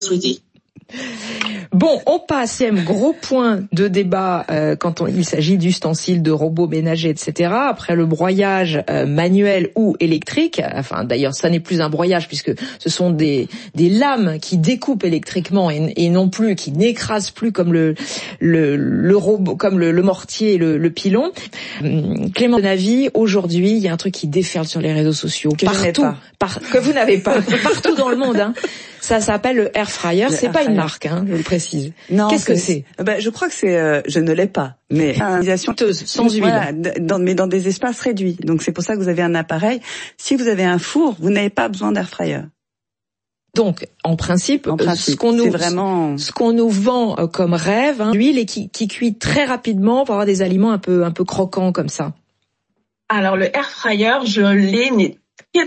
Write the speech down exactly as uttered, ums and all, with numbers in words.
souhaiter. Bon, on passe, c'est un gros point de débat euh, quand on, il s'agit d'ustensiles, de robots ménagers, et cetera. Après le broyage euh, manuel ou électrique, enfin d'ailleurs ça n'est plus un broyage puisque ce sont des des lames qui découpent électriquement et, et non plus qui n'écrasent plus comme le le, le robot, comme le, le mortier et le, le pilon. Hum, Clément Navi, aujourd'hui il y a un truc qui déferle sur les réseaux sociaux que partout, par, que vous n'avez pas partout dans le monde. Hein. Ça s'appelle le air fryer. Le c'est air pas fryer. Une marque, hein, je le précise. Non. Qu'est-ce que c'est? Ben, je crois que c'est, euh, je ne l'ai pas, mais utilisation sans huile. Voilà, dans, mais dans des espaces réduits. Donc c'est pour ça que vous avez un appareil. Si vous avez un four, vous n'avez pas besoin d'air fryer. Donc, en principe, en principe ce qu'on nous, vraiment... ce qu'on nous vend comme rêve, hein, l'huile et qui, qui cuit très rapidement pour avoir des aliments un peu, un peu croquants comme ça. Alors le air fryer, je l'ai, mais